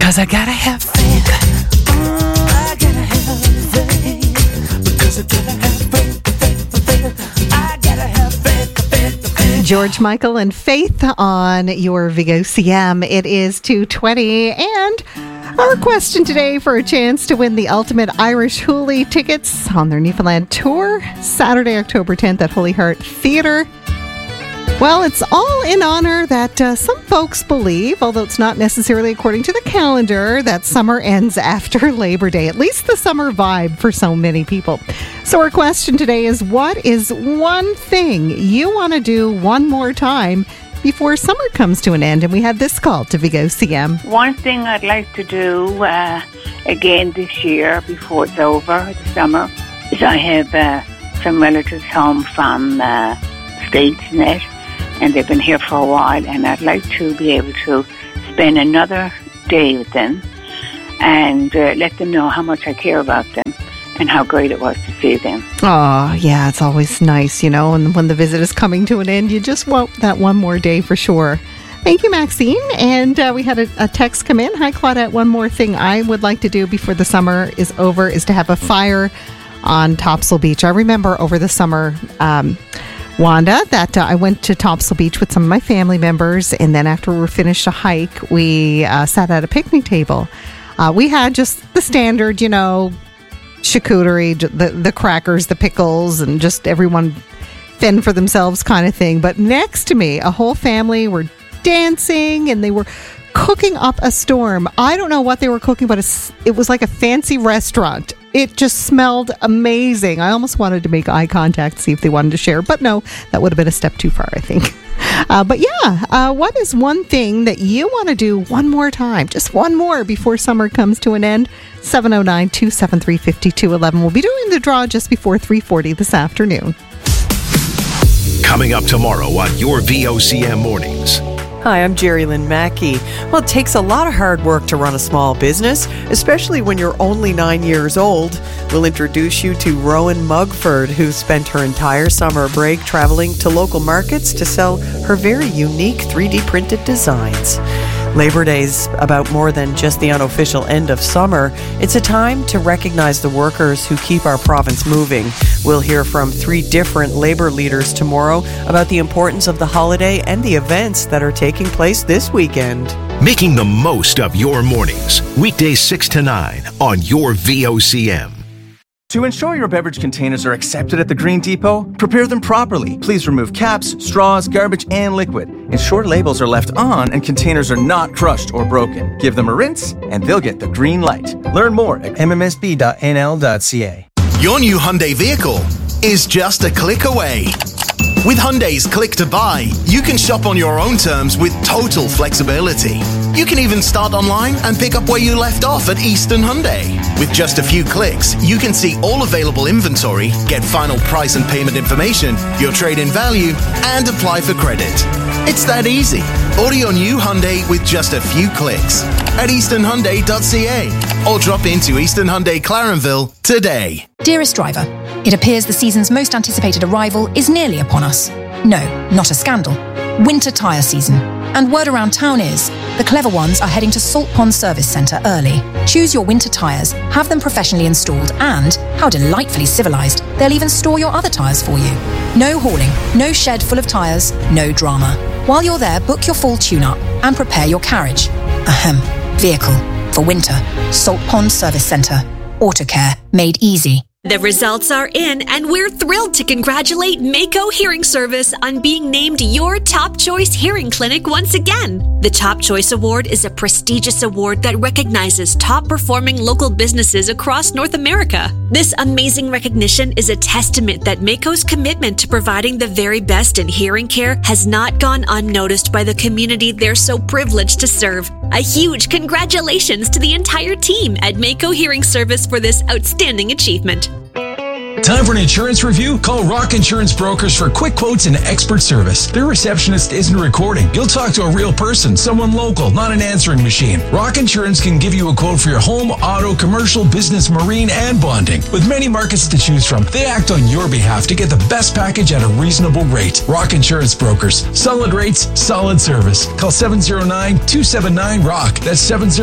Because I gotta have faith. I gotta have faith. Because I gotta have faith. I gotta have faith. George Michael and Faith on your Vigo CM. It is 2:20, and our question today for a chance to win the Ultimate Irish Hoolie tickets on their Newfoundland tour, Saturday, October 10th at Holy Heart Theatre. Well, it's all in honor that some folks believe, although it's not necessarily according to the calendar, that summer ends after Labor Day, at least the summer vibe for so many people. So our question today is, what is one thing you want to do one more time before summer comes to an end? And we had this call to Vigo CM. One thing I'd like to do again this year before it's over, the summer, is I have some relatives home from States net, and they've been here for a while, and I'd like to be able to spend another day with them and let them know how much I care about them and how great it was to see them. Oh, yeah, it's always nice, you know, and when the visit is coming to an end, you just want that one more day for sure. Thank you, Maxine. And we had a text come in. Hi, Claudette. One more thing I would like to do before the summer is over is to have a fire on Topsail Beach. I remember over the summer, Wanda, that I went to Topsail Beach with some of my family members, and then after we finished a hike, we sat at a picnic table. We had just the standard, you know, charcuterie, the crackers, the pickles, and just everyone fend for themselves kind of thing. But next to me, a whole family were dancing, and they were cooking up a storm. I don't know what they were cooking, but it was like a fancy restaurant. It just smelled amazing. I almost wanted to make eye contact, see if they wanted to share. But no, that would have been a step too far, I think. But yeah, what is one thing that you want to do one more time? Just one more before summer comes to an end? 709-273-5211. We'll be doing the draw just before 3:40 this afternoon. Coming up tomorrow on your VOCM Mornings. Hi, I'm Jerry Lynn Mackey. Well, it takes a lot of hard work to run a small business, especially when you're only 9 years old. We'll introduce you to Rowan Mugford, who spent her entire summer break traveling to local markets to sell her very unique 3D printed designs. Labor Day's about more than just the unofficial end of summer. It's a time to recognize the workers who keep our province moving. We'll hear from 3 different labor leaders tomorrow about the importance of the holiday and the events that are taking place this weekend. Making the most of your mornings. Weekdays 6 to 9 on your VOCM. To ensure your beverage containers are accepted at the Green Depot, prepare them properly. Please remove caps, straws, garbage, and liquid. Ensure labels are left on and containers are not crushed or broken. Give them a rinse, and they'll get the green light. Learn more at mmsb.nl.ca. Your new Hyundai vehicle is just a click away. With Hyundai's Click to Buy, you can shop on your own terms with total flexibility. You can even start online and pick up where you left off at Eastern Hyundai. With just a few clicks, you can see all available inventory, get final price and payment information, your trade-in value, and apply for credit. It's that easy. Order your new Hyundai with just a few clicks at easternhyundai.ca or drop into Eastern Hyundai Clarenville today. Dearest driver, it appears the season's most anticipated arrival is nearly upon us. No, not a scandal. Winter tyre season. And word around town is, the clever ones are heading to Salt Pond Service Centre early. Choose your winter tyres, have them professionally installed, and, how delightfully civilised, they'll even store your other tyres for you. No hauling, no shed full of tyres, no drama. While you're there, book your full tune-up and prepare your carriage. Vehicle. For winter. Salt Pond Service Centre. Autocare. Made easy. The results are in, and we're thrilled to congratulate Mako Hearing Service on being named your Top Choice Hearing Clinic once again. The Top Choice Award is a prestigious award that recognizes top-performing local businesses across North America. This amazing recognition is a testament that Mako's commitment to providing the very best in hearing care has not gone unnoticed by the community they're so privileged to serve. A huge congratulations to the entire team at Mako Hearing Service for this outstanding achievement. Time for an insurance review? Call Rock Insurance Brokers for quick quotes and expert service. Their receptionist isn't recording. You'll talk to a real person, someone local, not an answering machine. Rock Insurance can give you a quote for your home, auto, commercial, business, marine, and bonding. With many markets to choose from, they act on your behalf to get the best package at a reasonable rate. Rock Insurance Brokers. Solid rates, solid service. Call 709-279-ROCK. That's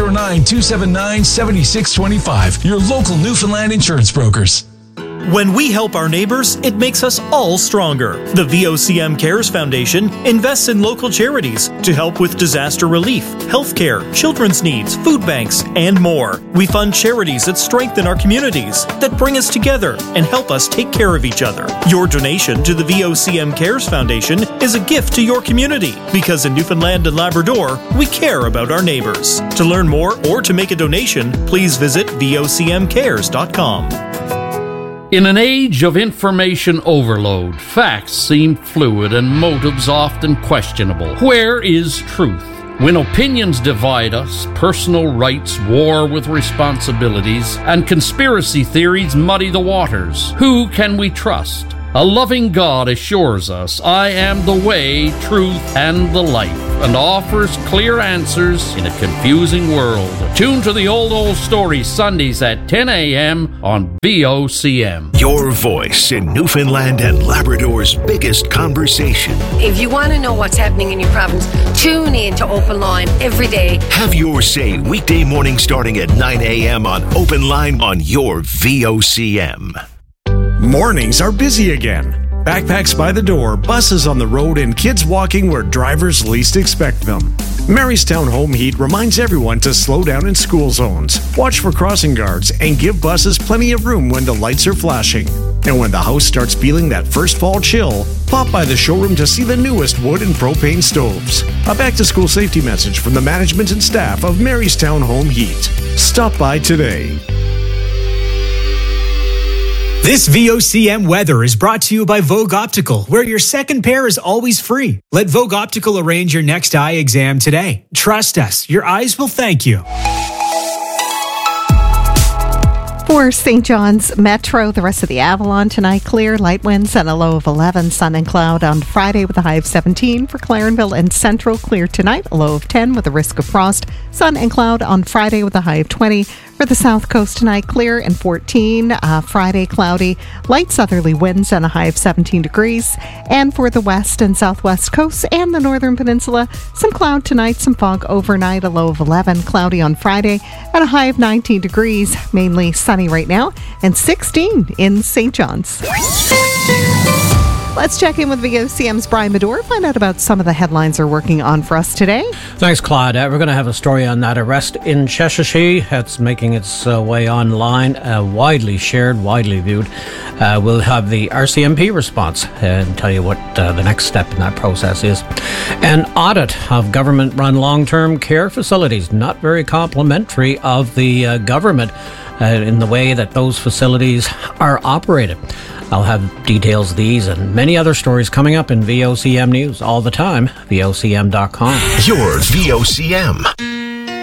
709-279-7625. Your local Newfoundland insurance brokers. When we help our neighbors, it makes us all stronger. The VOCM Cares Foundation invests in local charities to help with disaster relief, healthcare, children's needs, food banks, and more. We fund charities that strengthen our communities, that bring us together and help us take care of each other. Your donation to the VOCM Cares Foundation is a gift to your community, because in Newfoundland and Labrador, we care about our neighbors. To learn more or to make a donation, please visit vocmcares.com. In an age of information overload, facts seem fluid and motives often questionable. Where is truth? When opinions divide us, personal rights war with responsibilities, and conspiracy theories muddy the waters, who can we trust? A loving God assures us, I am the way, truth, and the life, and offers clear answers in a confusing world. Tune to the Old Story Sundays at 10 a.m. on VOCM. Your voice in Newfoundland and Labrador's biggest conversation. If you want to know what's happening in your province, tune in to Open Line every day. Have your say weekday morning starting at 9 a.m. on Open Line on your VOCM. Mornings are busy again. Backpacks by the door, buses on the road, and kids walking where drivers least expect them. Marystown Home Heat reminds everyone to slow down in school zones, watch for crossing guards, and give buses plenty of room when the lights are flashing. And when the house starts feeling that first fall chill, pop by the showroom to see the newest wood and propane stoves. A back-to-school safety message from the management and staff of Marystown Home Heat. Stop by today. This VOCM weather is brought to you by Vogue Optical, where your second pair is always free. Let Vogue Optical arrange your next eye exam today. Trust us, your eyes will thank you. For St. John's Metro, the rest of the Avalon tonight, clear, light winds and a low of 11, sun and cloud on Friday with a high of 17. For Clarenville and Central, clear tonight, a low of 10 with a risk of frost, sun and cloud on Friday with a high of 20. For the South Coast tonight, clear and 14. Friday, cloudy, light southerly winds and a high of 17 degrees. And for the West and Southwest coasts and the Northern Peninsula, some cloud tonight, some fog overnight, a low of 11. Cloudy on Friday and a high of 19 degrees. Mainly sunny right now and 16 in St. John's. Let's check in with VOCM's Brian Medore, find out about some of the headlines they're working on for us today. Thanks, Claude. We're going to have a story on that arrest in Cheshire. It's making its way online, widely shared, widely viewed. We'll have the RCMP response and tell you what the next step in that process is. An audit of government-run long-term care facilities, not very complimentary of the government in the way that those facilities are operated. I'll have details of these and many other stories coming up in VOCM News all the time, VOCM.com. Your VOCM.